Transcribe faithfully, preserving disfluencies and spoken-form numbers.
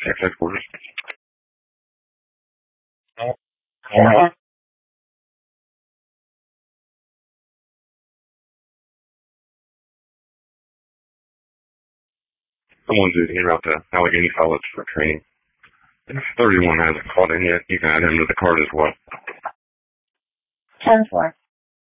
Check headquarters. Uh-huh. Someone's en route to Allegheny College for training. If thirty-one hasn't called in yet, you can add him to the card as well. ten four.